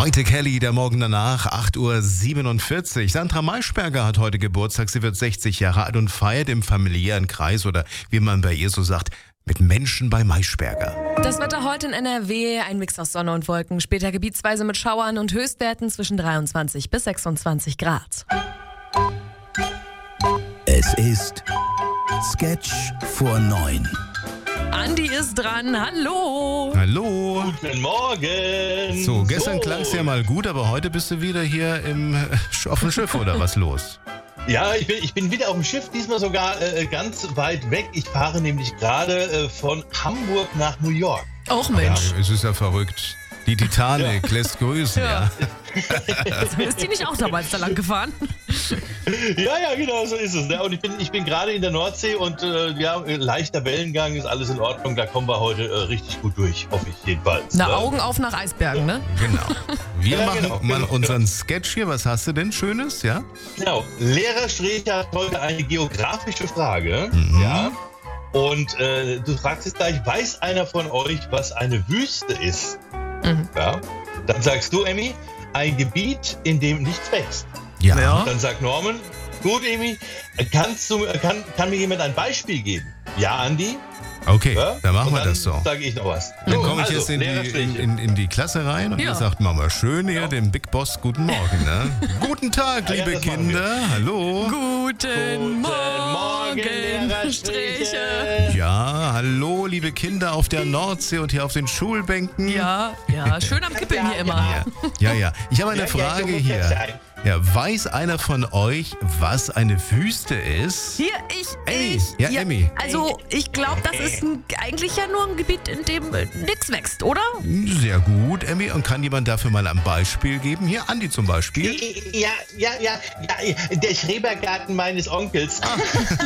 Heute Kelly, der Morgen danach, 8:47 Uhr. Sandra Maischberger hat heute Geburtstag. Sie wird 60 Jahre alt und feiert im familiären Kreis oder wie man bei ihr so sagt, mit Menschen bei Maischberger. Das Wetter heute in NRW, ein Mix aus Sonne und Wolken, später gebietsweise mit Schauern und Höchstwerten zwischen 23 bis 26 Grad. Es ist Sketch vor 9. Andi ist dran, hallo. Hallo. Guten Morgen. So, gestern klang es ja mal gut, aber heute bist du wieder hier auf dem Schiff oder was los? Ja, ich bin wieder auf dem Schiff, diesmal sogar ganz weit weg. Ich fahre nämlich gerade von Hamburg nach New York. Och Mensch, Es ist ja verrückt. Die Titanic lässt grüßen, ja. ist die nicht auch damals da lang gefahren? Ja, genau, so ist es. Ne? Und ich bin gerade in der Nordsee und leichter Wellengang, ist alles in Ordnung. Da kommen wir heute richtig gut durch, hoffe ich jedenfalls. Na, Augen auf nach Eisbergen, ne? Genau. Wir Ja, machen genau, mal genau. unseren Sketch hier. Was hast du denn Schönes, ja? Genau. Lehrer Strecher hat heute eine geografische Frage. Ja. Und du fragst jetzt gleich, weiß einer von euch, was eine Wüste ist? Ja. Dann sagst du, Emmy, ein Gebiet, in dem nichts wächst. Ja. Dann sagt Norman, gut, Emmy, kann mir jemand ein Beispiel geben? Ja, Andi? Okay, Ja? dann machen Und wir das so. Dann sage ich noch was. Dann So, komme ich also, jetzt in Lehrer die Klasse rein und Ja. ihr sagt, Mama, schön hier dem Big Boss guten Morgen. Ne? Guten Tag, Ja, liebe das machen Kinder. Hallo. Guten Morgen, Lehrer Striche. Ja, hallo, liebe Kinder auf der Nordsee und hier auf den Schulbänken. Ja, schön am Kippeln hier immer. Ja. Ich habe eine Ja, Frage so muss das hier. sein. Ja, weiß einer von euch, was eine Wüste ist? Hier, Emmy. ich. Ja, Emmy. Also, ich glaube, das ist eigentlich ja nur ein Gebiet, in dem nichts wächst, oder? Sehr gut, Emmy. Und kann jemand dafür mal ein Beispiel geben? Hier, Andi zum Beispiel. Ja, der Schrebergarten meines Onkels.